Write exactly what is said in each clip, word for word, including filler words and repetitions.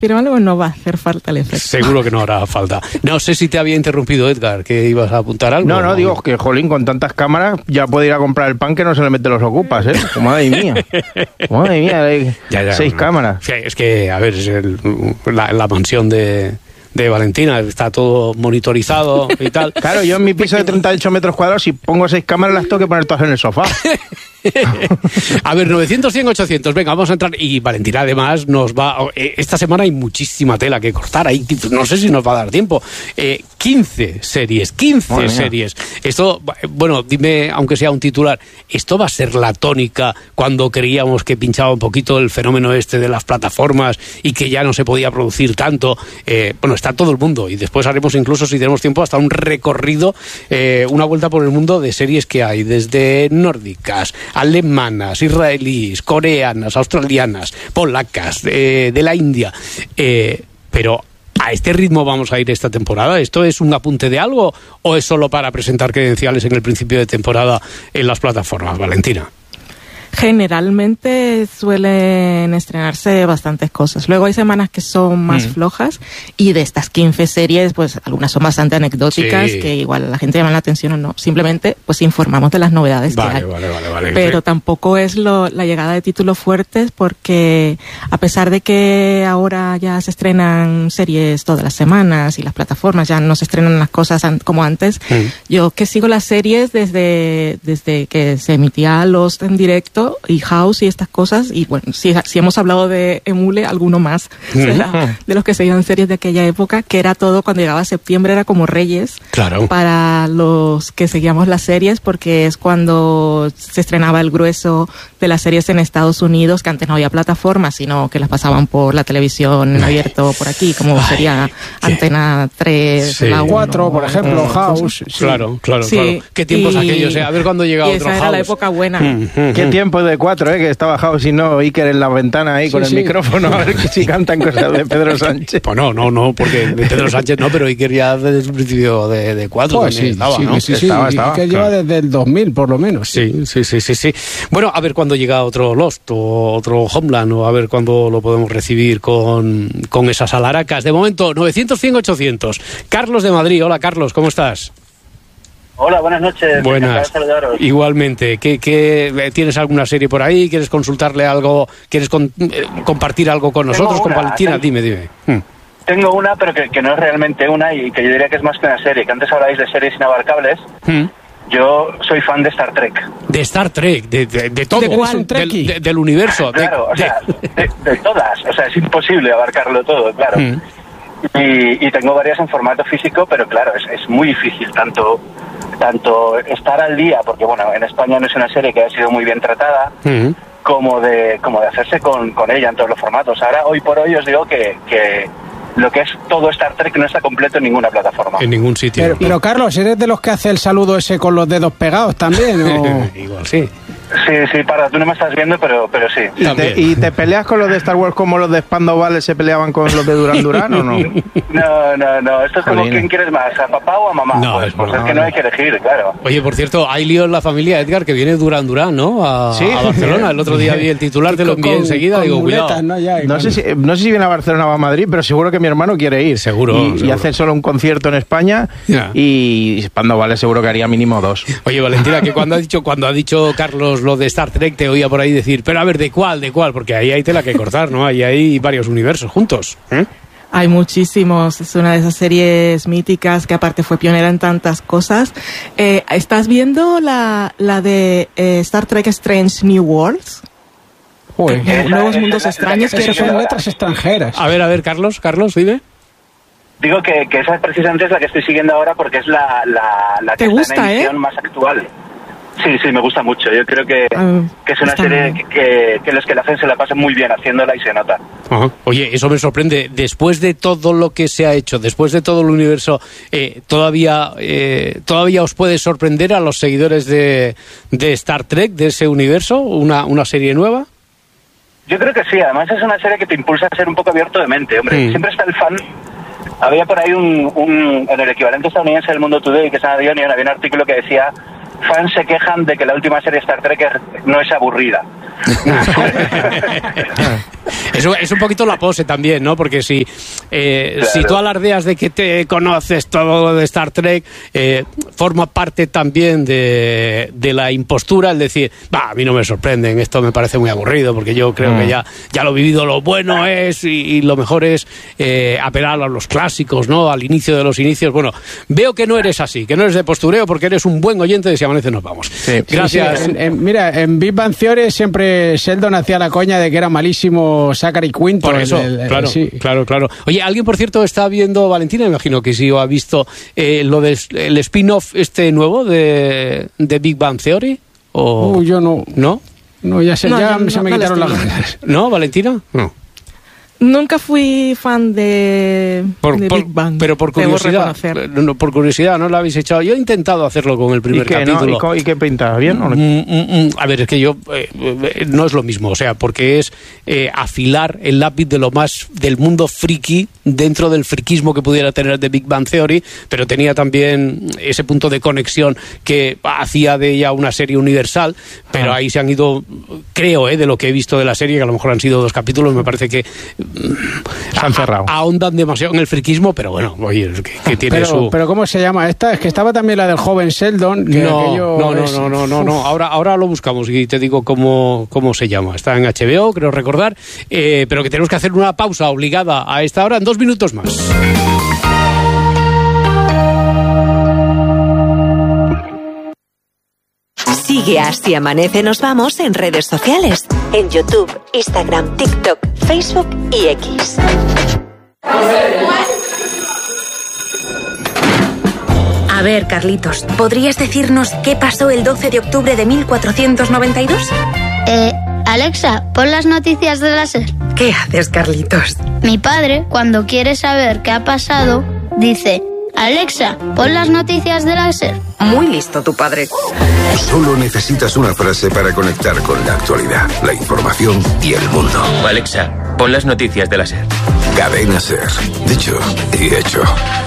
pero algo no va a hacer falta el efecto. Seguro que no hará falta. No sé si te había interrumpido, Edgar, que ibas a apuntar algo. No, no, digo que, jolín, con tantas cámaras ya puede ir a comprar el pan que no se le mete los ocupas, ¿eh? Madre mía. Madre mía, hay ya, ya, seis no. cámaras. Es que, a ver, es el, la, la mansión de... de Valentina, está todo monitorizado y tal. Claro, yo en mi piso de treinta y ocho metros cuadrados, si pongo seis cámaras las tengo que poner todas en el sofá. A ver, novecientos, cien, ochocientos, venga, vamos a entrar. Y Valentina además nos va... Esta semana hay muchísima tela que cortar, ahí no sé si nos va a dar tiempo. Eh, quince series, quince Madre series. Mía. Esto, bueno, dime, aunque sea un titular, ¿esto va a ser la tónica cuando creíamos que pinchaba un poquito el fenómeno este de las plataformas y que ya no se podía producir tanto? Eh, bueno, está todo el mundo, y después haremos incluso, si tenemos tiempo, hasta un recorrido, eh, una vuelta por el mundo de series que hay, desde nórdicas, alemanas, israelíes, coreanas, australianas, polacas, eh, de la India, eh, pero ¿a este ritmo vamos a ir esta temporada? ¿Esto es un apunte de algo o es solo para presentar credenciales en el principio de temporada en las plataformas, Valentina? Generalmente suelen estrenarse bastantes cosas. Luego hay semanas que son más mm. flojas, y de estas quince series, pues algunas son bastante anecdóticas, sí. que igual a la gente llama la atención o no. Simplemente pues informamos de las novedades vale, que hay. Vale, vale, vale. Pero sí. tampoco es lo, la llegada de títulos fuertes, porque a pesar de que ahora ya se estrenan series todas las semanas y las plataformas ya no se estrenan las cosas an- como antes, mm. yo que sigo las series desde, desde que se emitía Lost en directo y House y estas cosas, y bueno, si, si hemos hablado de Emule, alguno más será de los que seguían series de aquella época, que era todo, cuando llegaba septiembre era como Reyes, claro, para los que seguíamos las series, porque es cuando se estrenaba el grueso de las series en Estados Unidos, que antes no había plataformas, sino que las pasaban por la televisión en abierto por aquí, como Ay, sería ¿qué? Antena tres, sí. la cuatro, por ejemplo, House. Sí. Claro, claro, sí. claro. ¿Qué tiempos y, aquellos? Eh? A ver cuándo llega y otro esa House. Era la época buena. Mm-hmm. ¿Qué tiempo de cuatro, eh? Que estaba House y no Iker en la ventana ahí sí, con el sí. micrófono a ver si cantan cosas de Pedro Sánchez. Pues no, no, no, porque de Pedro Sánchez no, pero Iker ya desde el principio de, de cuatro pues sí, estaba, sí, ¿no? Sí, sí, estaba, sí. estaba. Iker lleva desde el dos mil, por lo menos. Sí, sí, sí, sí, sí. Bueno, a ver cuándo llega otro Lost o otro Homeland, o a ver cuándo lo podemos recibir con, con esas alaracas. De momento, novecientos, cien, ochocientos. Carlos de Madrid. Hola, Carlos, ¿cómo estás? Hola, buenas noches. Buenas. Igualmente. ¿Qué, qué, ¿Tienes alguna serie por ahí? ¿Quieres consultarle algo? ¿Quieres con, eh, compartir algo con nosotros, una, con Valentina? Tengo, dime, dime. Hmm. Tengo una, pero que, que no es realmente una, y que yo diría que es más que una serie. Que antes habláis de series inabarcables. Hmm. Yo soy fan de Star Trek. De Star Trek, de, de, de todo. ¿De cuál? Del, de, del universo. Claro, de, o sea, de, de, de todas. O sea, es imposible abarcarlo todo, claro. Hmm. Y, y tengo varias en formato físico, pero claro, es, es muy difícil tanto... tanto estar al día, porque bueno, en España no es una serie que ha sido muy bien tratada, uh-huh. como de como de hacerse con, con ella en todos los formatos. Ahora, hoy por hoy os digo que, que lo que es todo Star Trek no está completo en ninguna plataforma. En ningún sitio. Pero, pero Carlos, ¿eres de los que hace el saludo ese con los dedos pegados también? ¿O? Igual, sí. Sí, sí, para, tú no me estás viendo, pero pero sí. ¿Y te, ¿Y te peleas con los de Star Wars como los de Spandau Ballet se peleaban con los de Duran Duran o no? No, no, no. Esto es como, ¿quién quieres más? ¿A papá o a mamá? No, pues, es, pues no, es que no hay que elegir, claro. Oye, por cierto, hay lío en la familia, Edgar, que viene Duran Duran, ¿no? A, ¿Sí? a Barcelona. El otro día vi el titular, te lo envié con, enseguida. Con digo, muletas, cuidado. No, ya, no, sé si, no sé si viene a Barcelona o a Madrid, pero seguro que mi hermano quiere ir. Seguro. Y, seguro. y hacer solo un concierto en España. Yeah. Y Spandau Ballet seguro que haría mínimo dos. Oye, Valentina, que cuando ha dicho cuando ha dicho Carlos lo de Star Trek, te oía por ahí decir, pero a ver, ¿de cuál? ¿De cuál? Porque ahí hay tela que cortar, ¿no? Ahí hay varios universos juntos. ¿eh? Hay muchísimos, es una de esas series míticas que aparte fue pionera en tantas cosas. Eh, ¿Estás viendo la, la de eh, Star Trek Strange New Worlds? Uy, eh, nuevos mundos extraños. Que son letras extranjeras. A ver, a ver, Carlos, Carlos, dime. Digo que, que esa precisamente es la que estoy siguiendo ahora porque es la, la, la que ¿Te está gusta, en emisión eh? más actual. Sí, sí, me gusta mucho. Yo creo que, uh, que es una serie que, que, que los que la hacen se la pasan muy bien haciéndola y se nota. Ajá. Oye, eso me sorprende. Después de todo lo que se ha hecho, después de todo el universo, eh, todavía eh, todavía os puede sorprender a los seguidores de, de Star Trek, de ese universo, una, una serie nueva. Yo creo que sí. Además es una serie que te impulsa a ser un poco abierto de mente. Hombre, mm. siempre está el fan. Había por ahí un, un en el equivalente estadounidense del Mundo Today, que es The Onion, había un artículo que decía: fans se quejan de que la última serie Star Trek no es aburrida. Eso es un poquito la pose también, ¿no? Porque si, eh, claro. si tú alardeas de que te conoces todo de Star Trek, eh, forma parte también de, de la impostura el decir, va, a mí no me sorprenden, esto me parece muy aburrido, porque yo creo mm. que ya, ya lo vivido, lo bueno es, y, y lo mejor es eh, apelar a los clásicos, ¿no? Al inicio de los inicios. Bueno, veo que no eres así, que no eres de postureo, porque eres un buen oyente de Si Amanece Nos Vamos. Sí. Gracias. Sí, sí. En, en, mira, en Big Bang Theory siempre Sheldon hacía la coña de que era malísimo Zachary Quinto. Por eso, el, el, claro, sí. claro, claro. Oye, alguien, por cierto, está viendo, Valentina, me imagino que sí, o ha visto eh, lo del el spin-off este nuevo de, de Big Bang Theory. ¿O... Uh, yo no. ¿No? No, ya, se, no, ya no, se no, me no quitaron las ganas. ¿No, Valentina? No. Nunca fui fan de, por, de por, Big Bang. Pero por curiosidad, no, por curiosidad, ¿no lo habéis echado? Yo he intentado hacerlo con el primer ¿Y qué, capítulo. ¿no? ¿Y, ¿Y qué pinta? ¿Bien o no? Mm, mm, mm, a ver, es que yo... Eh, eh, no es lo mismo, o sea, porque es eh, afilar el lápiz de lo más del mundo friki dentro del friquismo que pudiera tener de Big Bang Theory, pero tenía también ese punto de conexión que hacía de ella una serie universal, pero ah. ahí se han ido, creo, eh, de lo que he visto de la serie, que a lo mejor han sido dos capítulos, me parece que... Se han cerrado. Ahondan demasiado en el friquismo, pero bueno, oye, que, que tiene pero, su... Pero ¿cómo se llama esta? Es que estaba también la del joven Sheldon. Que no, aquello no, no, es... no, no, no, no. Ahora, ahora lo buscamos y te digo cómo, cómo se llama. Está en H B O, creo recordar, eh, pero que tenemos que hacer una pausa obligada a esta hora en dos minutos más. Sigue a Si Amanece Nos Vamos en redes sociales, en YouTube, Instagram, TikTok, Facebook y X. A ver, Carlitos, ¿podrías decirnos qué pasó el doce de octubre de mil cuatrocientos noventa y dos? Eh, Alexa, pon las noticias de la SER. ¿Qué haces, Carlitos? Mi padre, cuando quiere saber qué ha pasado, dice... Alexa, pon las noticias de la SER. Muy listo tu padre. Solo necesitas una frase para conectar con la actualidad, la información y el mundo. Alexa, pon las noticias de la SER. Cadena SER. Dicho y hecho.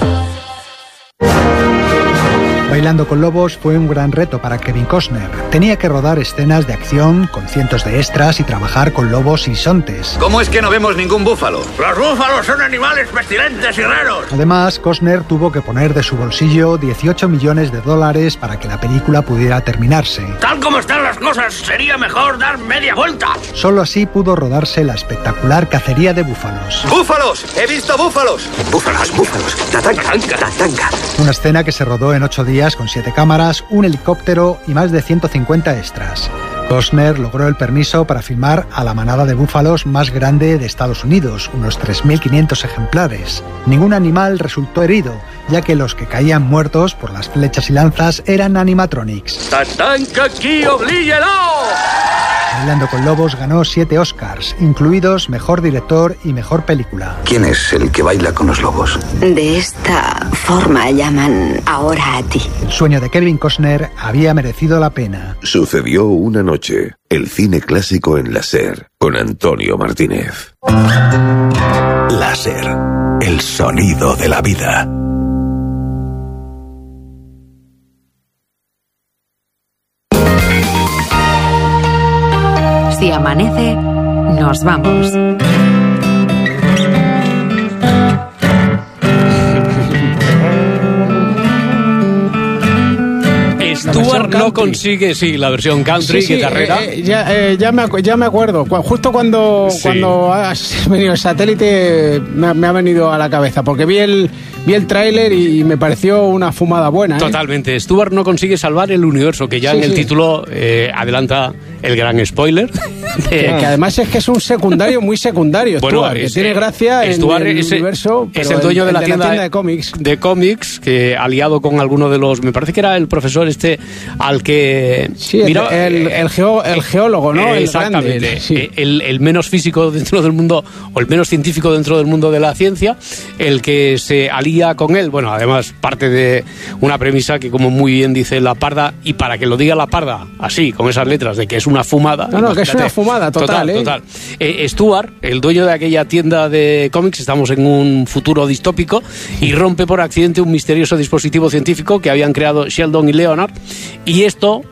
Bailando con Lobos fue un gran reto para Kevin Costner. Tenía que rodar escenas de acción con cientos de extras y trabajar con lobos y bisontes. ¿Cómo es que no vemos ningún búfalo? ¡Los búfalos son animales pestilentes y raros! Además, Costner tuvo que poner de su bolsillo dieciocho millones de dólares para que la película pudiera terminarse. Tal como están las cosas, sería mejor dar media vuelta. Solo así pudo rodarse la espectacular cacería de búfalos. ¡Búfalos! ¡He visto búfalos! ¡Búfalos, búfalos! ¡Tatanca, tatanca! Una escena que se rodó en ocho días con siete cámaras, un helicóptero y más de ciento cincuenta extras. Costner logró el permiso para filmar a la manada de búfalos más grande de Estados Unidos, unos tres mil quinientos ejemplares. Ningún animal resultó herido, ya que los que caían muertos por las flechas y lanzas eran animatronics. ¡Tatanca aquí, oblíguelo! Bailando con Lobos ganó siete Oscars, incluidos Mejor Director y Mejor Película. ¿Quién es el que baila con los lobos? De esta forma llaman ahora a ti. El sueño de Kevin Costner había merecido la pena. Sucedió una noche. El cine clásico en la SER, con Antonio Martínez. La SER, el sonido de la vida. Si amanece, nos vamos. Stuart no consigue, sí, la versión country, sí, sí, guitarrera. Eh, eh, ya, eh, ya, me, ya me acuerdo. Justo cuando, sí. cuando has venido el satélite me, me ha venido a la cabeza, porque vi el, vi el tráiler y me pareció una fumada buena. ¿eh? Totalmente. Stuart no consigue salvar el universo, que ya sí, en el sí. título eh, adelanta el gran spoiler. Que, que además es que es un secundario muy secundario, Stuart, bueno, es, que tiene gracia Stuart en el es, universo. Es el dueño el, de, la de tienda, la tienda de cómics. De cómics, que aliado con alguno de los... Me parece que era el profesor este al que... Sí, mira, el, el, el, geo, el geólogo, ¿no? Eh, exactamente. El, grande, sí. el, el menos físico dentro del mundo, o el menos científico dentro del mundo de la ciencia, el que se alía con él. Bueno, además, parte de una premisa que, como muy bien dice La Parda, y para que lo diga La Parda así, con esas letras, de que es una fumada... No, no, que es una fumada total, total ¿eh? Total. Eh, Stuart, el dueño de aquella tienda de cómics, estamos en un futuro distópico, y rompe por accidente un misterioso dispositivo científico que habían creado Sheldon y Leonard, y esto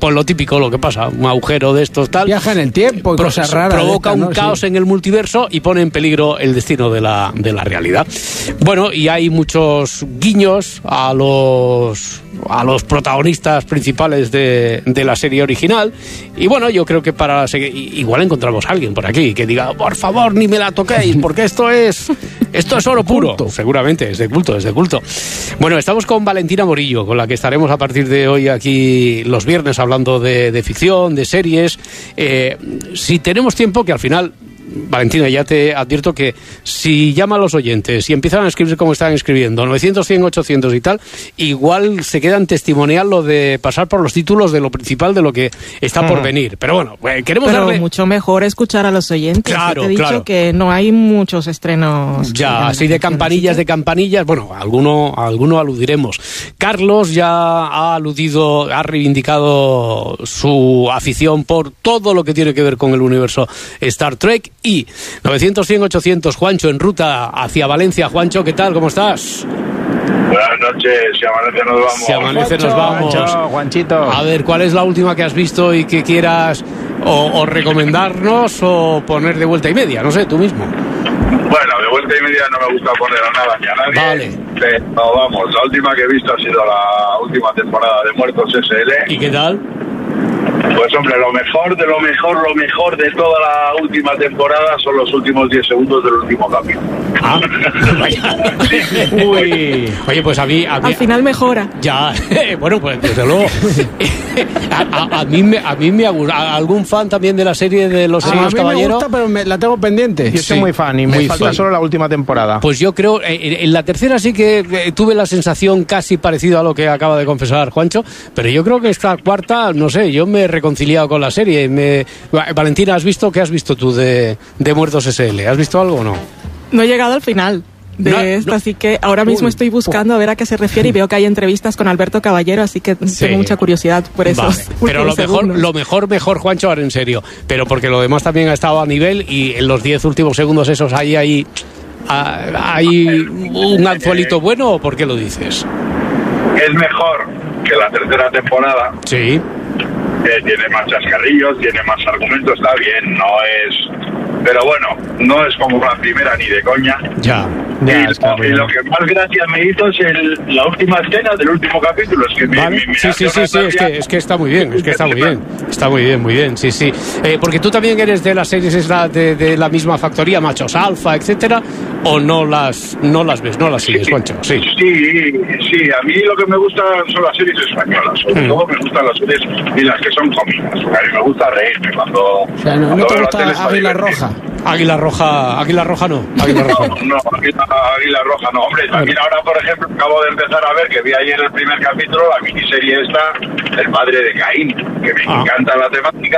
pues lo típico, lo que pasa, un agujero de estos tal. Viaja en el tiempo y pro- cosas raras. Provoca estas, un ¿no? caos Sí. en el multiverso y pone en peligro el destino de la, de la realidad. Bueno, y hay muchos guiños a los a los protagonistas principales de, de la serie original. Y bueno, yo creo que para seguir, igual encontramos a alguien por aquí que diga, por favor, ni me la toquéis, porque esto es esto es oro puro. Seguramente, es de culto, es de culto. Bueno, estamos con Valentina Morillo, con la que estaremos a partir de hoy aquí los viernes hablando de, de ficción, de series. Eh, si tenemos tiempo, que al final, Valentina, ya te advierto que si llaman los oyentes y empiezan a escribir como están escribiendo, novecientos, cien, ochocientos y tal, igual se quedan testimonial lo de pasar por los títulos de lo principal de lo que está por venir. Pero bueno, eh, queremos Pero darle... mucho mejor escuchar a los oyentes. Claro, Te he dicho claro. que no hay muchos estrenos. Ya, así de campanillas, de campanillas, bueno, a alguno, a alguno aludiremos. Carlos ya ha aludido, ha reivindicado su afición por todo lo que tiene que ver con el universo Star Trek. Y novecientos, cien, ochocientos, Juancho en ruta hacia Valencia. Juancho, ¿qué tal? ¿Cómo estás? Buenas noches, si amanece nos vamos. Si amanece nos vamos. Juancho, Juanchito. A ver, ¿cuál es la última que has visto y que quieras o, o recomendarnos o poner de vuelta y media? No sé, tú mismo. Bueno, de vuelta y media no me gusta poner a nada ni a nadie. Vale. Pero vamos, la última que he visto ha sido la última temporada de Muertos S L. ¿Y qué tal? Pues hombre, lo mejor de lo mejor, lo mejor de toda la última temporada son los últimos diez segundos del último capítulo. Ah, Uy. Oye, pues a mí... A mí Al final mejora. Ya, bueno, pues desde luego. a, a, a mí me, a mí me ha gustado. ¿Algún fan también de la serie de los Ah, a Hermanos mí me Caballero? gusta, pero me, la tengo pendiente. Yo soy Sí, muy fan y me muy falta fan. solo la última temporada. Pues yo creo, eh, en la tercera sí que eh, tuve la sensación casi parecida a lo que acaba de confesar Juancho, pero yo creo que esta cuarta, no sé, yo me he reconciliado con la serie. Me... Valentina, ¿has visto? ¿Qué has visto tú de, de Muertos S L? ¿Has visto algo o no? No he llegado al final de No, esta, no. así que ahora mismo Uy. estoy buscando a ver a qué se refiere y veo que hay entrevistas con Alberto Caballero, así que Sí. tengo mucha curiosidad por eso. Vale. Pero lo mejor, lo mejor, mejor, Juancho, ahora en serio. Pero porque lo demás también ha estado a nivel y en los diez últimos segundos esos hay ahí hay un anzuelito bueno, ¿o por qué lo dices? Es mejor que la tercera temporada. Sí. Eh, tiene más chascarrillos, tiene más argumentos, está bien, no es... Pero bueno, no es como la primera ni de coña. Ya. Y, Ya, lo, está y bien. lo que más gracia me hizo es el, la última escena del último capítulo. Es que me, Vale. me- me Sí, sí, hacía sí, una sí, es gracia. que, es que está muy bien, es que está muy bien, está muy bien, muy bien, sí, sí. Eh, porque tú también eres de las series esa de, de la misma factoría, Machos Alfa, etcétera, o no las, no las ves, no las sigues, Juancho, sí. Sí, sí, a mí lo que me gusta son las series españolas. Sobre Mm. todo me gustan las series y las que son cómicas. Porque a mí me gusta reírme cuando... O sea, no, cuando no te veo la gusta tele para Águila divertirme. Roja. Águila Roja, Águila Roja no, Águila Roja no. No, Águila, Águila Roja no. Hombre, también ahora, por ejemplo, acabo de empezar a ver, que vi ayer el primer capítulo, la miniserie esta, El padre de Caín, que me Ah. encanta la temática,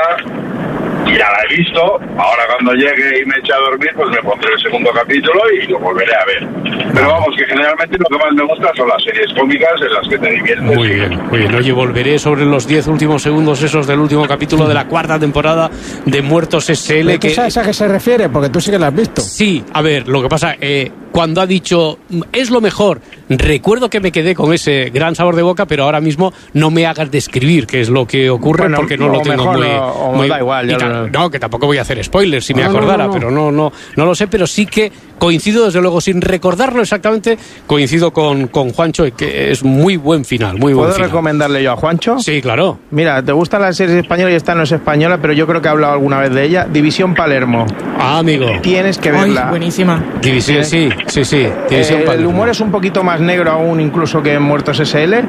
y ya la he visto. Ahora cuando llegue y me eche a dormir, pues me pondré el segundo capítulo y lo volveré a ver. Pero vamos, que generalmente lo que más me gusta son las series cómicas en las que te diviertes. Muy bien, muy bien. Oye, volveré sobre los diez últimos segundos esos del último capítulo de la cuarta temporada de Muertos S L. ¿Tú Que sabes a qué se refiere? Porque tú sí que la has visto. sí, a ver, lo que pasa, eh, cuando ha dicho es lo mejor, recuerdo que me quedé con ese gran sabor de boca, pero ahora mismo no me hagas describir qué es lo que ocurre, Bueno, porque no o lo tengo mejor muy, no, o muy- da igual, y ya tal. lo- No, que tampoco voy a hacer spoilers si me No, no, acordara, no, no. pero no, no, no lo sé, pero sí que coincido desde luego, sin recordarlo exactamente, coincido con, con Juancho, y que es muy buen final, muy buen ¿Puedo final. recomendarle yo a Juancho? Sí, claro. Mira, ¿te gustan las series españolas? Y esta no es española, pero yo creo que he hablado alguna vez de ella. División Palermo. Ah, amigo. Tienes que Ay, verla. buenísima. División, sí, sí, sí. División Eh, el Palermo. humor es un poquito más negro aún incluso que en Muertos S L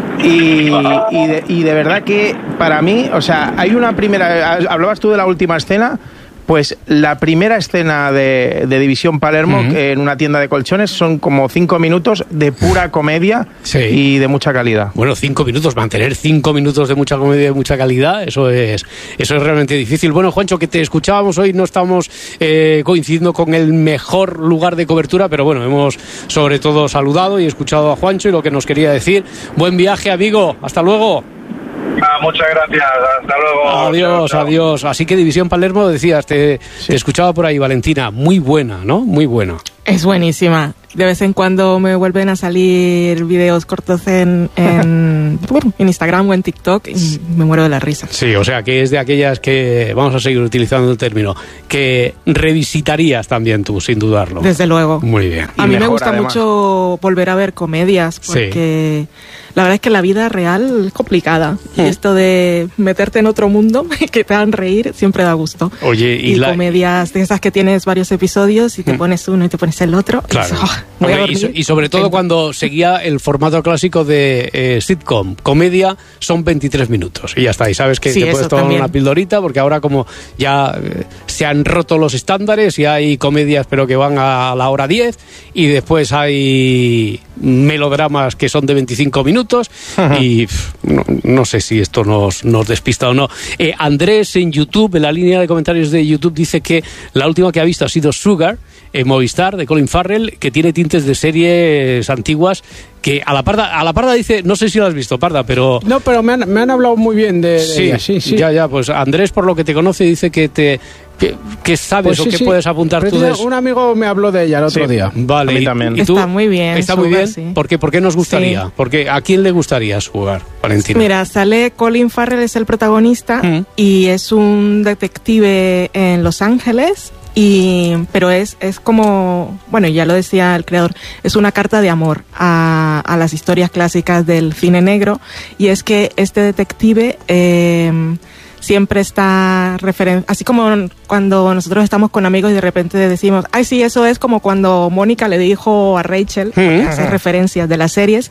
y, y, de, y de verdad que para mí, o sea, hay una primera, hablabas tú de la última escena, pues la primera escena de, de División Palermo Ujú. que en una tienda de colchones son como cinco minutos de pura comedia Sí. y de mucha calidad. Bueno, cinco minutos, mantener cinco minutos de mucha comedia y de mucha calidad, eso es, eso es realmente difícil. Bueno, Juancho, que te escuchábamos hoy, no estamos eh, coincidiendo con el mejor lugar de cobertura, pero bueno, hemos sobre todo saludado y escuchado a Juancho y lo que nos quería decir. Buen viaje, amigo, hasta luego. Ah, muchas gracias. Hasta luego. Adiós, chao, chao. Adiós. Así que División Palermo, decías, te, sí. te escuchaba por ahí, Valentina. Muy buena, ¿no? Muy buena. Es buenísima. De vez en cuando me vuelven a salir videos cortos en, en, en Instagram o en TikTok y me muero de la risa. Sí, o sea que es de aquellas que, vamos a seguir utilizando el término, que revisitarías también tú, sin dudarlo. Desde luego. Muy bien. A y mí mejor, me gusta además. mucho volver a ver comedias porque sí. la verdad es que la vida real es complicada. Mm. Y esto de meterte en otro mundo que te hagan reír siempre da gusto. Oye, y, y la... comedias de esas que tienes varios episodios y te mm. pones uno y te pones el otro. Claro. Y, oh, voy Oye, a dormir. Y, y sobre todo cuando seguía el formato clásico de eh, sitcom, comedia, son veintitrés minutos y ya está. Y sabes que sí, te puedes tomar también. una pildorita porque ahora como ya eh, se han roto los estándares y hay comedias pero que van a la hora diez y después hay melodramas que son de veinticinco minutos Ajá. y pff, no, no sé si esto nos, nos despista o no. Eh, Andrés en YouTube, en la línea de comentarios de YouTube, dice que la última que ha visto ha sido Sugar, en Movistar, de Colin Farrell, que tiene tintes de series antiguas que a la parda, a la parda dice, no sé si lo has visto, Parda, pero... No, pero me han, me han hablado muy bien de, de sí, ella, sí, sí. Ya, ya, pues Andrés, por lo que te conoce, dice que te... ¿Qué, qué sabes pues sí, o qué sí. puedes apuntar pero tú de un amigo me habló de ella el otro sí. día. Vale, a mí también. ¿Y tú? Está muy bien. Está Sugar, muy bien. Sí. ¿Por qué? ¿Por qué nos gustaría? Sí. Porque ¿a quién le gustaría jugar, Valentina? Mira, sale Colin Farrell, es el protagonista mm. y es un detective en Los Ángeles. Y, pero es, es como, bueno, ya lo decía el creador, es una carta de amor a, a las historias clásicas del cine negro, y es que este detective eh, siempre está referen- así como cuando nosotros estamos con amigos y de repente decimos, ay sí, eso es como cuando Mónica le dijo a Rachel, mm-hmm. hace referencias de las series.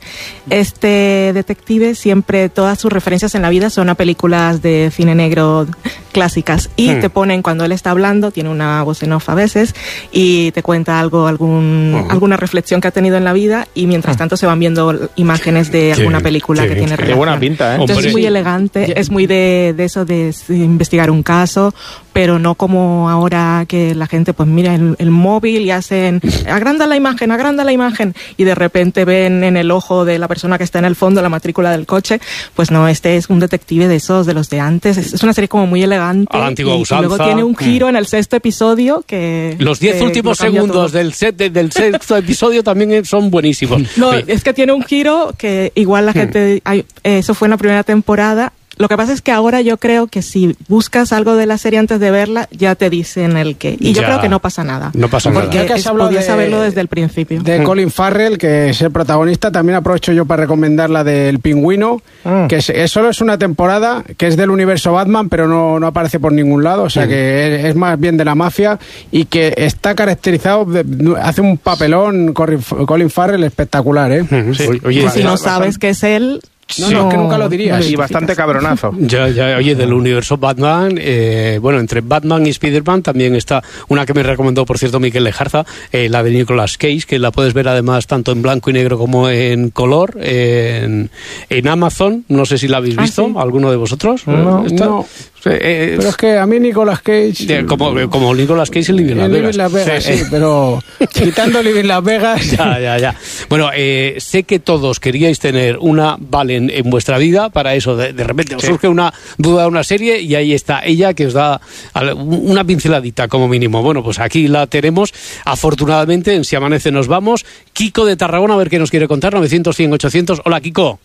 Este detective siempre, todas sus referencias en la vida son a películas de cine negro clásicas y mm. te ponen cuando él está hablando, tiene una voz en off a veces y te cuenta algo, algún, uh-huh. alguna reflexión que ha tenido en la vida, y mientras uh-huh. tanto se van viendo imágenes de qué, alguna película qué, que tiene relación. Qué buena pinta, ¿eh? Entonces Hombre. es muy elegante, Yeah. es muy de, de eso de investigar un caso, pero no como ahora que la gente pues mira el, el móvil y hacen, agranda la imagen, agranda la imagen, y de repente ven en el ojo de la persona que está en el fondo la matrícula del coche. Pues no, este es un detective de esos, de los de antes. Es, es una serie como muy elegante. A la antigua y, usanza. y luego tiene un giro mm. en el sexto episodio que... Los diez que últimos segundos del, set, de, del sexto episodio también son buenísimos. No, Oye. es que tiene un giro que igual la gente... Ay, eso fue en la primera temporada. Lo que pasa es que ahora yo creo que si buscas algo de la serie antes de verla, ya te dicen el qué. Y ya. yo creo que no pasa nada. No pasa porque nada. Porque podías de, saberlo desde el principio. De mm. Colin Farrell, que es el protagonista, también aprovecho yo para recomendar la del Pingüino, mm. que es, es, solo es una temporada, que es del universo Batman, pero no, no aparece por ningún lado, o sea mm. que es, es más bien de la mafia, y que está caracterizado, de, hace un papelón Colin Farrell espectacular, ¿eh? Mm. Sí. Oye, y si no sabes que es él... No, sí. no, es que nunca lo dirías. Y bastante cabronazo. Ya, ya, oye, del universo Batman, eh, bueno, entre Batman y Spider-Man también está una que me recomendó, por cierto, Miquel Lejarza, eh, la de Nicolas Cage, que la puedes ver además tanto en blanco y negro como en color, eh, en, en Amazon. No sé si la habéis visto, ah, ¿sí? ¿Alguno de vosotros? No, ¿Está? no. Eh, pero es que a mí Nicolas Cage... Como, como Nicolas Cage en Living Las Vegas. Las Vegas, sí, sí, pero quitando Living Las Vegas... Ya, ya, ya. Bueno, eh, sé que todos queríais tener una Valen en vuestra vida, para eso de, de repente os sí. surge una duda de una serie y ahí está ella que os da una pinceladita como mínimo. Bueno, pues aquí la tenemos, afortunadamente, en Si Amanece Nos Vamos. Kiko de Tarragona, a ver qué nos quiere contar, novecientos, cien, ochocientos. Hola, Kiko.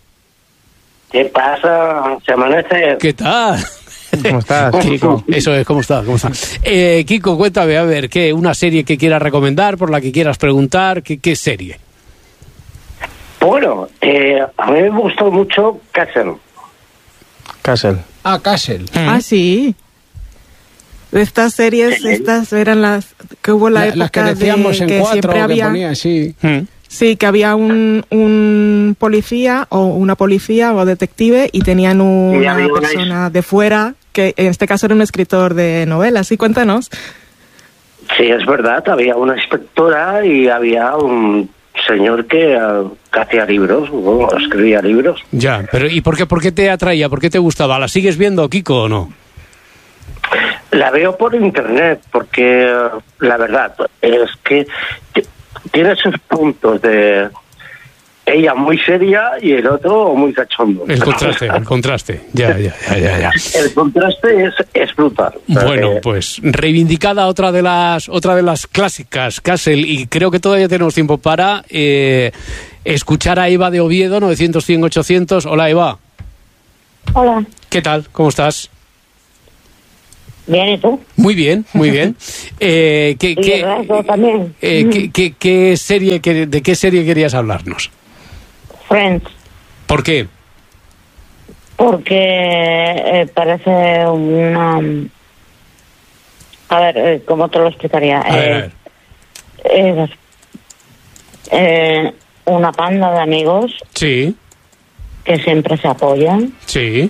¿Qué pasa? ¿Se amanece? ¿Qué tal? ¿Cómo estás, Kiko? Eso es, ¿cómo estás? ¿Cómo estás? Eh, Kiko, cuéntame, a ver, ¿qué, una serie que quieras recomendar, por la que quieras preguntar? ¿Qué, qué serie? Bueno, eh, a mí me gustó mucho Castle. Castle. Ah, Castle. Ah, sí. Estas series, sí. estas eran las que hubo la, la época las que decíamos de en que cuatro, siempre que había... ponía, sí. Mm. Sí, que había un, un policía o una policía o detective y tenían una sí, persona una... de fuera, que en este caso era un escritor de novelas. Sí, cuéntanos. Sí, es verdad, había una inspectora y había un señor que, uh, que hacía libros, o escribía libros. Ya, pero ¿y por qué, por qué te atraía? ¿Por qué te gustaba? ¿La sigues viendo, Kiko, o no? La veo por internet, porque uh, la verdad es que... tiene sus puntos de ella muy seria y el otro muy cachondo. El contraste, el contraste. Ya, ya, ya, ya, ya. El contraste es, es brutal. Bueno, eh, pues reivindicada otra de las otra de las clásicas, Castle, y creo que todavía tenemos tiempo para eh, escuchar a Eva de Oviedo, novecientos, cien, ochocientos. Hola, Eva. Hola. ¿Qué tal? ¿Cómo estás? Bien, ¿y tú? Muy bien, muy bien. Eh, ¿qué, Y qué, el resto también. eh, ¿qué, qué, qué serie, qué- ¿De qué serie querías hablarnos? Friends, ¿Por qué? porque eh, parece una... A ver, eh, ¿cómo te lo explicaría? A ver, Eh, a ver. Es eh, una panda de amigos Sí, que siempre se apoyan sí.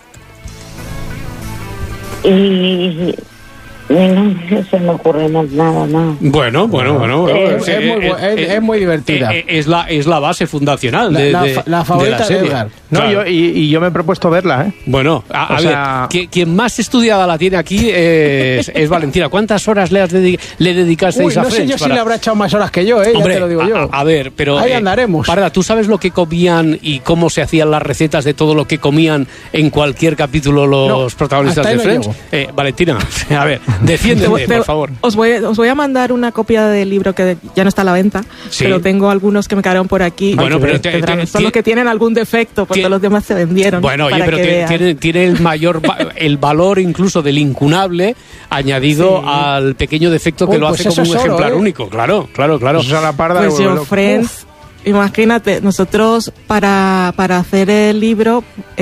y... y no se me ocurre más nada más. Bueno, bueno, bueno. Eh, sí, es muy bu- es- es muy divertida. eh, eh, Es la, es la base fundacional La- de, la de- fa- la de favorita de serie. Edgar. No, Claro. yo, y, y yo me he propuesto verla, ¿eh? Bueno, a, a O ver, sea- qui- quien más estudiada la tiene aquí es, es Valentina. ¿Cuántas horas le, has dedi- le dedicasteis Uy, a no sé Friends yo si para- le habrá echado más horas que yo, ¿eh? Hombre, ya te lo digo a, yo. a- a ver, pero... Ahí eh, andaremos. Parda, ¿tú sabes lo que comían y cómo se hacían las recetas de todo lo que comían en cualquier capítulo los No, protagonistas hasta de ahí no Friends? llego. Eh, Valentina, a ver, defiéndeme, Te- por favor. Os voy, os voy a mandar una copia del libro que ya no está a la venta, Sí. pero tengo algunos que me quedaron por aquí. Bueno, que pero te- tendrán- te- son te- los que tienen algún defecto, porque Tie- los demás se vendieron. Bueno, oye, para pero que tiene, vean. tiene, tiene el mayor va- el valor incluso del incunable añadido Sí. al pequeño defecto que Uy, lo pues hace eso como un solo, ejemplar ¿eh? único. Claro, claro, claro. Eso es a la parda Pues de yo, vuelo. Friends, imagínate, nosotros para, para hacer el libro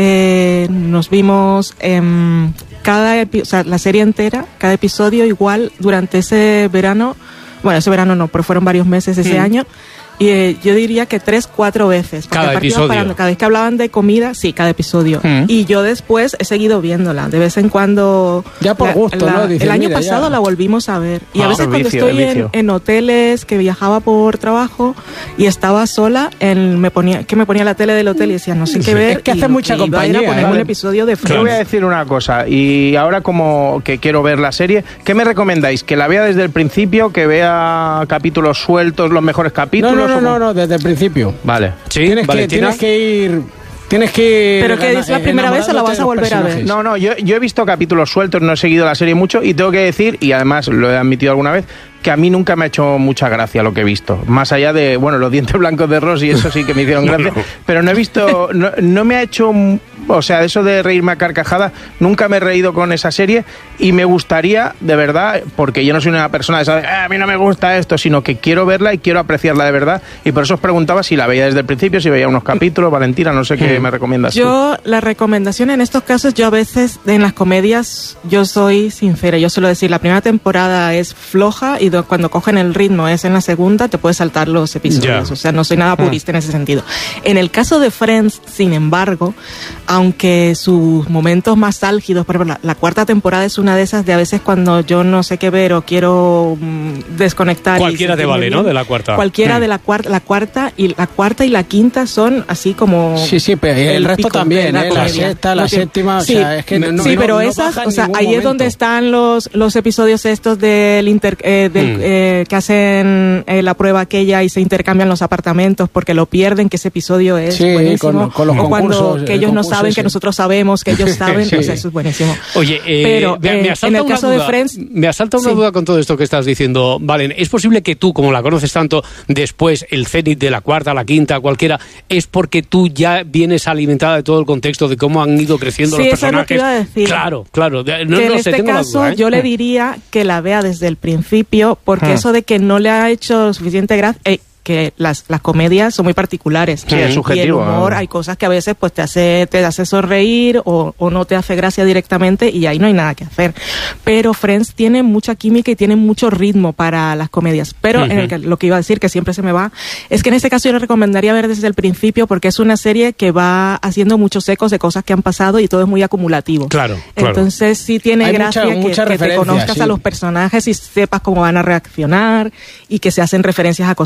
eh, nos vimos en cada epi- o sea, la serie entera, cada episodio igual durante ese verano, bueno, ese verano no, pero fueron varios meses ese Mm. año. Y eh, yo diría que tres, cuatro veces. Porque Cada aparte iban episodio. parando, cada vez que hablaban de comida, sí, cada episodio. Mm. Y yo después he seguido viéndola. De vez en cuando. Ya por gusto, ¿no? Dices, el año mira, pasado ya. la volvimos a ver. Y a Ah, veces el cuando vicio, estoy el en, vicio. en hoteles, que viajaba por trabajo y estaba sola, en, me ponía, que me ponía la tele del hotel y decía, no sé qué ver. Es que hace y lo mucha iba a ir a compañía, poner ¿eh? un episodio de Yo voy a Friends. decir una cosa, y ahora como que quiero ver la serie, ¿qué me recomendáis? ¿Que la vea desde el principio, que vea capítulos sueltos, los mejores No, capítulos? no, no, o no, cómo? no, desde el principio. Vale. Sí, Tienes que, Valentina. tienes que ir... Tienes que ir... Pero que es la eh, primera vez o la vas a enamorándote de los volver a ver. personajes. No, no, yo, yo he visto capítulos sueltos, no he seguido la serie mucho y tengo que decir, y además lo he admitido alguna vez, que a mí nunca me ha hecho mucha gracia lo que he visto. Más allá de, bueno, los dientes blancos de Ross y eso sí que me hicieron gracia, pero no he visto, no, no me ha hecho, o sea, eso de reírme a carcajadas, nunca me he reído con esa serie y me gustaría, de verdad, porque yo no soy una persona de saber, "Ah, a mí no me gusta esto", sino que quiero verla y quiero apreciarla de verdad y por eso os preguntaba si la veía desde el principio, si veía unos capítulos. Valentina, no sé qué me recomiendas tú. Yo, la recomendación en estos casos, yo a veces en las comedias, yo soy sincera, yo suelo decir, la primera temporada es floja y do- cuando cogen el ritmo es en la segunda, te puedes saltar los episodios. Ya. O sea, no soy nada purista en ese sentido. En el caso de Friends, sin embargo, aunque sus momentos más álgidos, por ejemplo, la, la cuarta temporada es una de esas de a veces cuando yo no sé qué ver o quiero mm, desconectar. y Cualquiera te sentirme vale, bien, ¿no? De la cuarta. Cualquiera Mm. de la cuarta, la cuarta y la cuarta y la quinta son así como. Sí, sí, pero el, resto pico también, de la ¿eh? La comedia. sexta, la No tiene- séptima, sí, o sea, es que no, sí, no- pero no esas, baja en o sea, ningún ahí es momento. donde están los, los episodios estos del inter, eh, del, Mm. eh, que hacen eh, la prueba aquella y se intercambian los apartamentos porque lo pierden, que ese episodio es Sí, buenísimo. con- con los o cuando concursos, que el ellos no concurso saben, ese. que nosotros sabemos, que ellos saben, Sí. pues eso es buenísimo. Oye, eh, Pero, me, eh, me en asalta el una caso duda, de Friends, me asalta una sí. duda con todo esto que estás diciendo, Valen. ¿Es posible que tú, como la conoces tanto, después el cenit de la cuarta, la quinta, cualquiera, es porque tú ya vienes alimentada de todo el contexto de cómo han ido creciendo Sí, los eso es lo que personajes? iba a decir. Claro, claro. No, que en no sé, este tengo la caso duda, ¿eh? yo le diría que la vea desde el principio, porque Hmm. eso de que no le ha hecho suficiente gracia, eh, que las, las comedias son muy particulares. Sí, es Y subjetivo, el humor, ¿no? hay cosas que a veces pues te hace, te hace sonreír o, o no te hace gracia directamente y ahí no hay nada que hacer. Pero Friends tiene mucha química y tiene mucho ritmo para las comedias. Pero en el que, lo que iba a decir, que siempre se me va, es que en este caso yo le recomendaría ver desde el principio porque es una serie que va haciendo muchos ecos de cosas que han pasado y todo es muy acumulativo. Claro, claro. Entonces sí tiene Hay gracia mucha- que, mucha que te referencia, conozcas sí. a los personajes y sepas cómo van a reaccionar y que se hacen referencias a cosas pasadas.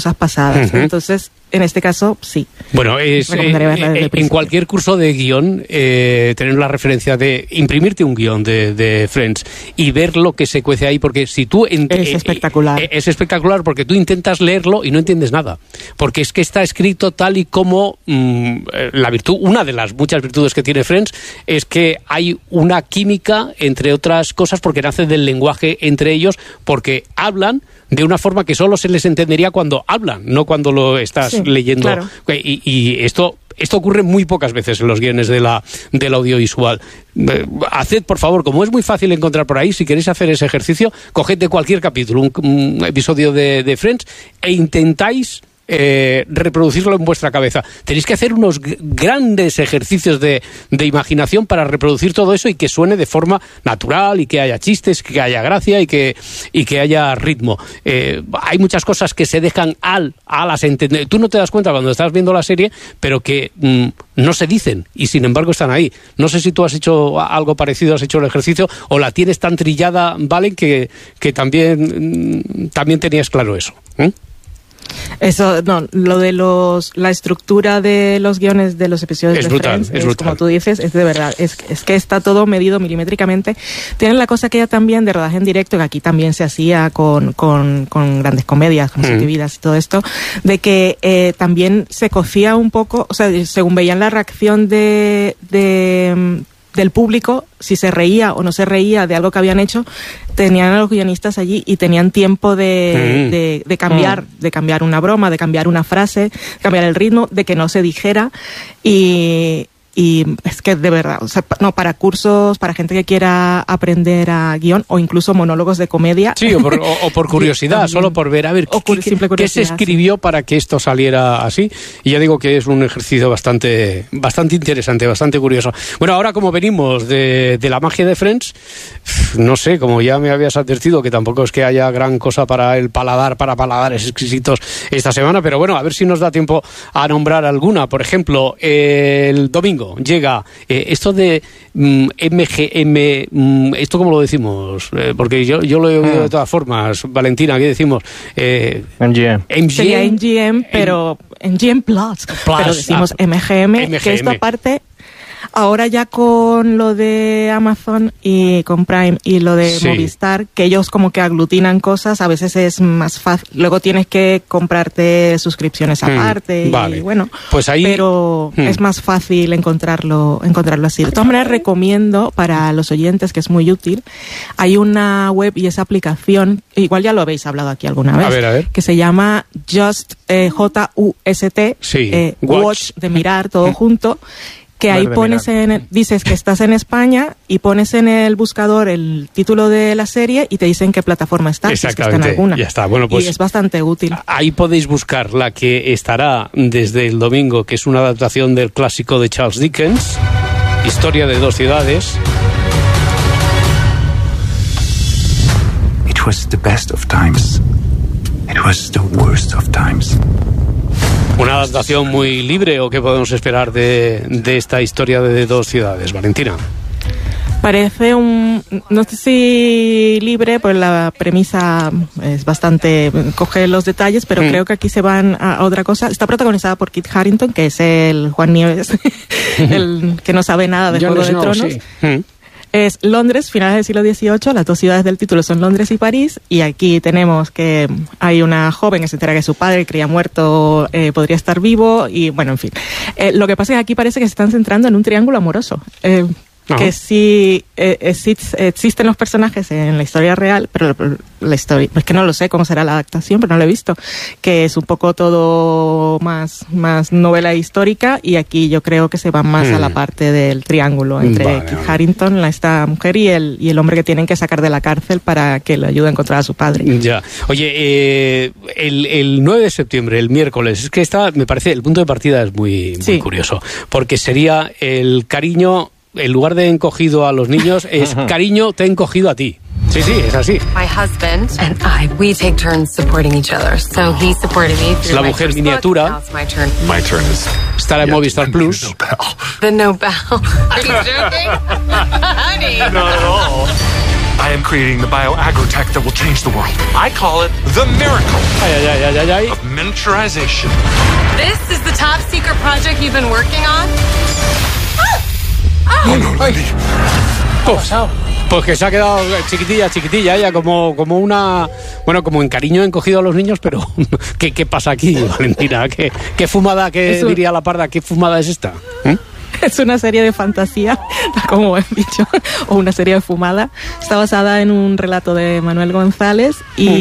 temporadas. Uh-huh. Entonces, en este caso, sí. Bueno, es, eh, en cualquier curso de guión, eh, tener la referencia de imprimirte un guión de, de Friends y ver lo que se cuece ahí, porque si tú... Ent- es espectacular. Eh, es espectacular porque tú intentas leerlo y no entiendes nada. Porque es que está escrito tal y como mmm, la virtud, una de las muchas virtudes que tiene Friends, es que hay una química, entre otras cosas, porque nace del lenguaje entre ellos, porque hablan de una forma que solo se les entendería cuando hablan, no cuando lo estás sí, leyendo. Claro. Y, y esto esto ocurre muy pocas veces en los guiones de la del audiovisual. Eh, haced, por favor, como es muy fácil encontrar por ahí, si queréis hacer ese ejercicio, coged de cualquier capítulo un, un episodio de, de Friends e intentáis Eh, reproducirlo en vuestra cabeza. Tenéis que hacer unos g- grandes ejercicios de, de imaginación para reproducir todo eso y que suene de forma natural y que haya chistes, que haya gracia y que, y que haya ritmo. Eh, hay muchas cosas que se dejan al, a las entender. Tú no te das cuenta cuando estás viendo la serie, pero que mm, no se dicen y sin embargo están ahí. No sé si tú has hecho algo parecido, has hecho el ejercicio o la tienes tan trillada, Valen, que, que también, mm, también tenías claro eso. ¿eh? Eso, no, lo de los, la estructura de los guiones de los episodios es de brutal, Friends, es es brutal. como tú dices, es de verdad, es, es que está todo medido milimétricamente. Tienen la cosa que ya también de rodaje en directo, que aquí también se hacía con, con, con grandes comedias, como Siete Vidas y todo esto, de que eh, también se cocía un poco, o sea, según veían la reacción de, de del público, si se reía o no se reía de algo que habían hecho, tenían a los guionistas allí y tenían tiempo de, mm. de, de cambiar, mm. de cambiar una broma, de cambiar una frase, de cambiar el ritmo, de que no se dijera. Y, y es que de verdad, o sea, no, para cursos, para gente que quiera aprender a guión o incluso monólogos de comedia. Sí, o por, o, o por curiosidad, sí, solo por ver, a ver, ¿qué, qué, qué se escribió sí. para que esto saliera así? Y ya digo que es un ejercicio bastante, bastante interesante, bastante curioso. Bueno, ahora como venimos de, de la magia de Friends, no sé, como ya me habías advertido, que tampoco es que haya gran cosa para el paladar, para paladares exquisitos esta semana, pero bueno, a ver si nos da tiempo a nombrar alguna. Por ejemplo, el domingo llega eh, esto de mm, M G M, mm, ¿esto cómo lo decimos? Eh, porque yo, yo lo he oído de todas formas. Valentina, ¿qué decimos? Eh, M G M. M G M. Sería M G M, pero M G M Plus. Plus pero decimos ah, M G M, M G M, que esto aparte... Ahora ya con lo de Amazon y con Prime y lo de sí. Movistar, que ellos como que aglutinan cosas, a veces es más fácil. Luego tienes que comprarte suscripciones aparte mm, vale. y bueno, pues ahí, pero mm. es más fácil encontrarlo, encontrarlo así. De todas maneras recomiendo para los oyentes, que es muy útil, hay una web y esa aplicación, igual ya lo habéis hablado aquí alguna vez, a ver, a ver. que se llama Just, eh, J U S T, sí. eh, Watch. Watch de mirar todo junto. Que ahí pones en, dices que estás en España y pones en el buscador el título de la serie y te dicen qué plataforma está. Exactamente, si es que está en alguna. Ya está. Bueno, pues y es bastante útil. Ahí podéis buscar la que estará desde el domingo, que es una adaptación del clásico de Charles Dickens, Historia de dos ciudades. It was the best of times. It was the worst of times. Una adaptación muy libre, ¿o qué podemos esperar de, de esta historia de dos ciudades, Valentina? Parece un, no sé si libre, pues la premisa es bastante, coge los detalles, pero mm. creo que aquí se van a otra cosa. Está protagonizada por Kit Harington, que es el Juan Nieves, el que no sabe nada de Juego de Tronos. Sí. Mm. Es Londres, finales del siglo dieciocho, las dos ciudades del título son Londres y París, y aquí tenemos que hay una joven que se entera que su padre, que creía muerto, eh, podría estar vivo, y bueno, en fin. Eh, lo que pasa es que aquí parece que se están centrando en un triángulo amoroso. Eh, Ajá. Que sí eh, existen los personajes en la historia real, pero la historia, es que no lo sé cómo será la adaptación, pero no lo he visto, que es un poco todo más, más novela histórica, y aquí yo creo que se va más mm. a la parte del triángulo entre vale, Kit vale. Harington, la, esta mujer, y el, y el hombre que tienen que sacar de la cárcel para que le ayude a encontrar a su padre. Ya. Oye, eh, el, el nueve de septiembre, el miércoles, es que esta, me parece, el punto de partida es muy, muy sí. curioso, porque sería el cariño... En lugar de encogido a los niños, es cariño, te he encogido a ti. Sí, sí, es así. My husband and I, we take turns supporting each other. So he supported me through la mujer miniatura. Now it's my turn. My turn is estará en Movistar Plus. The Nobel. Are you joking? Honey. Not at all. I am creating the bioagrotech that will change the world. I call it the miracle ay, ay, ay, ay, ay. of miniaturization. This is the top secret project you've been working on? Oh, no, Lindy. Pues, pues que se ha quedado chiquitilla, chiquitilla, ella como, como una... Bueno, como en cariño encogido a los niños, pero ¿qué, qué pasa aquí, Valentina? ¿Qué, qué fumada, qué un... diría la parda, qué fumada es esta? ¿Eh? Es una serie de fantasía, como he dicho, o una serie de fumada. Está basada en un relato de Manuel González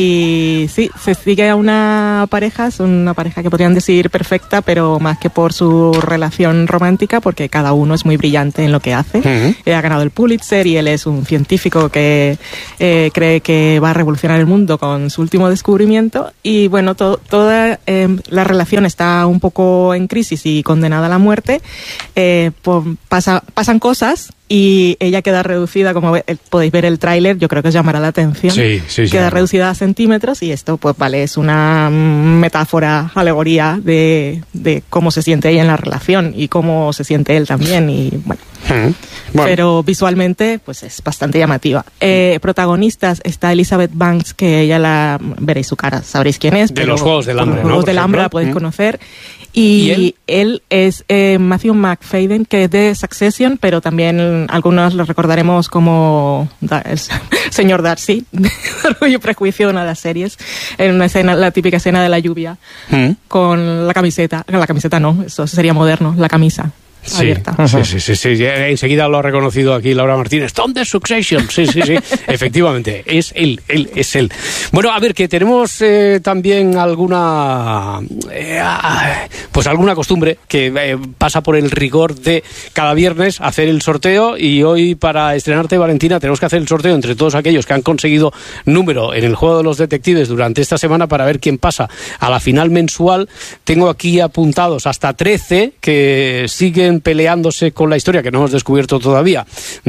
y mm. sí, se sigue a una pareja, es una pareja que podrían decir perfecta, pero más que por su relación romántica, porque cada uno es muy brillante en lo que hace. Mm-hmm. Él ha ganado el Pulitzer y él es un científico que eh, cree que va a revolucionar el mundo con su último descubrimiento y bueno, to- toda eh, la relación está un poco en crisis y condenada a la muerte. Eh, Pues pasa, pasan cosas y ella queda reducida, como ve, podéis ver el tráiler, yo creo que os llamará la atención. Sí, sí, sí. Queda reducida a centímetros y esto, pues vale, es una metáfora, alegoría de, de cómo se siente ella en la relación y cómo se siente él también y bueno. Uh-huh. Bueno. Pero visualmente, pues es bastante llamativa. Eh, protagonistas está Elizabeth Banks, que ella la veréis su cara, sabréis quién es. De los Juegos del Hambre, los Juegos ¿no? del Hambre la podéis uh-huh. conocer. Y, ¿Y él? él es eh, Matthew McFadden, que es de Succession, pero también algunos lo recordaremos como da, el señor Darcy, de Orgullo y Prejuicio, una de las series, en una escena, la típica escena de la lluvia, ¿Mm? con la camiseta, la camiseta no, eso sería moderno, la camisa. Sí, sí, sí, sí, sí, enseguida lo ha reconocido aquí Laura Martínez. Tom de Succession, sí, sí, sí, efectivamente, es él, él, es él. Bueno, a ver, que tenemos eh, también alguna, eh, pues alguna costumbre que eh, pasa por el rigor de cada viernes hacer el sorteo y hoy para estrenarte, Valentina, tenemos que hacer el sorteo entre todos aquellos que han conseguido número en el juego de los detectives durante esta semana para ver quién pasa a la final mensual. Tengo aquí apuntados hasta trece que siguen peleándose con la historia que no hemos descubierto todavía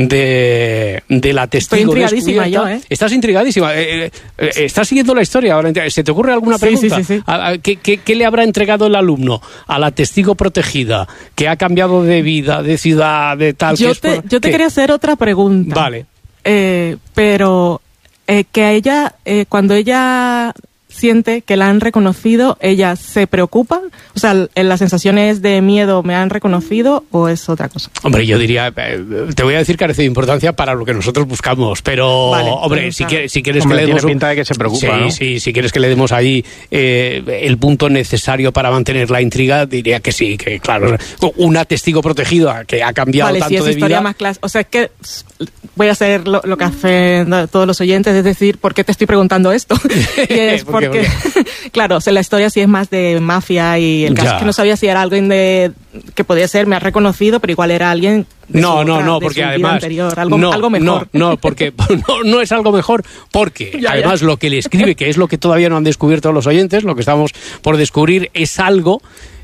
de, de la testigo Estoy intrigadísima descubierta. yo, ¿eh? Estás intrigadísima. Eh, eh, ¿Estás siguiendo la historia ahora? ¿Se te ocurre alguna pregunta? Sí, sí, sí, sí. ¿A, a, ¿qué, qué, ¿Qué le habrá entregado el alumno a la testigo protegida que ha cambiado de vida, de ciudad, de tal? Yo que es te, por... yo te ¿Qué? quería hacer otra pregunta. Vale. Eh, pero eh, que a ella, eh, cuando ella siente que la han reconocido, ella se preocupa, o sea, las sensaciones de miedo, ¿me han reconocido o es otra cosa? Hombre, yo diría, eh, te voy a decir carece de importancia para lo que nosotros buscamos, pero vale, hombre, pues, si, claro. quieres, si quieres Hombre, que le demos tiene pinta de que se preocupa, sí, ¿no? sí, si quieres que le demos ahí eh, el punto necesario para mantener la intriga, diría que sí, que claro, una testigo protegida que ha cambiado vale, tanto si es de historia vida. más clásica, o sea, es que voy a hacer lo, lo que hacen todos los oyentes, es decir, ¿por qué te estoy preguntando esto? Y es ¿Por qué, porque, por qué? claro, o sea, la historia sí es más de mafia y el caso Ya. es que no sabía si era alguien de que podía ser, me ha reconocido, pero igual era alguien de No, su no, otra- no, de porque su vida además anterior, algo, no, algo mejor. No, no, porque no, no es algo mejor, porque Ya, además ya. lo que le escribe, que es lo que todavía no han descubierto los oyentes, lo que estamos por descubrir es algo.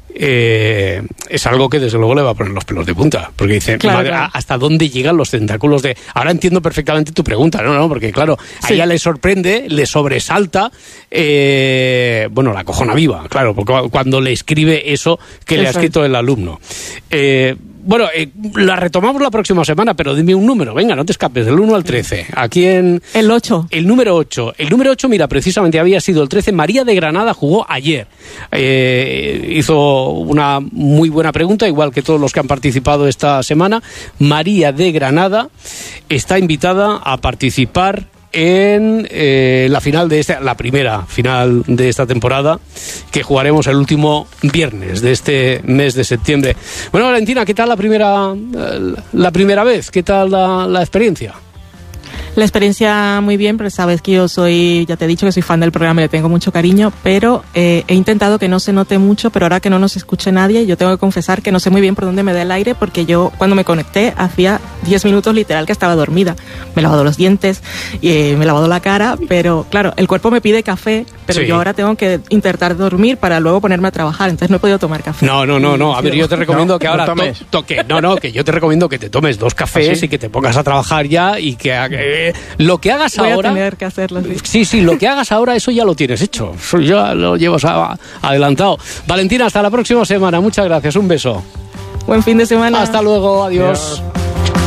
Eh, es algo que desde luego le va a poner los pelos de punta, porque dice, Claro, madre, claro. ¿hasta dónde llegan los tentáculos de...? Ahora entiendo perfectamente tu pregunta, ¿no? no porque claro, a Sí. ella le sorprende, le sobresalta, eh, bueno, la cojona viva, claro, porque cu- cuando le escribe eso que le ha Eso es. escrito el alumno. Eh, bueno, eh, la retomamos la próxima semana, pero dime un número, venga, no te escapes, del uno al trece. Aquí en... El ocho. El número ocho. El número ocho, mira, precisamente había sido el trece. María de Granada jugó ayer. Eh, hizo una muy buena pregunta, igual que todos los que han participado esta semana. María de Granada está invitada a participar en eh, la final de esta, la primera final de esta temporada, que jugaremos el último viernes de este mes de septiembre. Bueno, Valentina, ¿qué tal la primera eh, la primera vez? ¿Qué tal la, la experiencia? La experiencia muy bien, pero sabes que yo soy, ya te he dicho que soy fan del programa y le tengo mucho cariño, pero eh, he intentado que no se note mucho, pero ahora que no nos escuche nadie, yo tengo que confesar que no sé muy bien por dónde me da el aire, porque yo cuando me conecté hacía diez minutos literal que estaba dormida. Me he lavado los dientes, y, eh, me he lavado la cara, pero claro, el cuerpo me pide café, pero Sí. yo ahora tengo que intentar dormir para luego ponerme a trabajar, entonces no he podido tomar café. No, no, no, no. A ver, yo te recomiendo No, que no ahora tomes. to- toque. No, no, que yo te recomiendo que te tomes dos cafés ¿Ah, sí? y que te pongas a trabajar ya y que eh, lo que hagas Voy ahora. a tener que hacerlo así. Sí, sí, lo que hagas ahora, eso ya lo tienes hecho. Eso ya lo llevas a- adelantado. Valentina, hasta la próxima semana. Muchas gracias. Un beso. Buen fin de semana. Hasta luego. Adiós. Adiós.